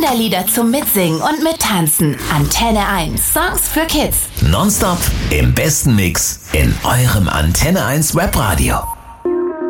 Kinderlieder zum Mitsingen und Mittanzen. Antenne 1 Songs für Kids. Nonstop im besten Mix in eurem Antenne 1 Webradio.